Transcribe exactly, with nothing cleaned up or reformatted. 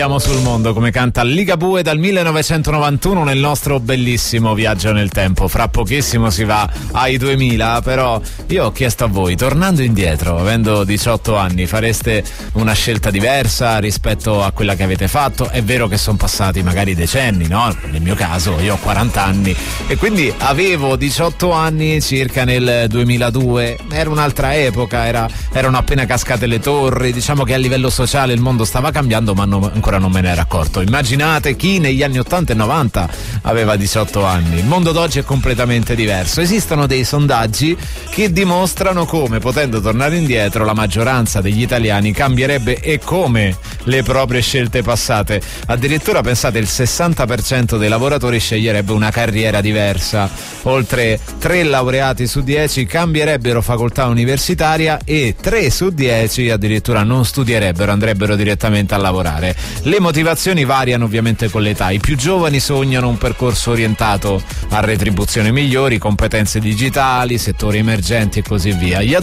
Siamo sul mondo, come canta Ligabue dal millenovecentonovantuno nel nostro bellissimo viaggio nel tempo. Fra pochissimo si va ai duemila, però io ho chiesto a voi, tornando indietro, avendo diciotto anni, fareste una scelta diversa rispetto a quella che avete fatto? È vero che sono passati magari decenni, no? Nel mio caso io ho quaranta anni e quindi avevo diciotto anni circa nel duemiladue, era un'altra epoca, era, erano appena cascate le torri, diciamo che a livello sociale il mondo stava cambiando, ma non, ancora non me ne ero accorto. Immaginate chi negli anni ottanta e novanta aveva diciotto anni. Il mondo d'oggi è completamente diverso. Esistono dei sondaggi che dimostrano come, potendo tornare indietro, la maggioranza degli italiani cambierebbe e come le proprie scelte passate. Addirittura, pensate, il sessanta per cento dei lavoratori sceglierebbe una carriera diversa. Oltre tre laureati su dieci cambierebbero facoltà universitaria e tre su dieci addirittura non studierebbero, andrebbero direttamente a lavorare. Le motivazioni variano ovviamente con l'età. I più giovani sognano un percorso orientato a retribuzioni migliori, competenze digitali, settori emergenti e così via. Gli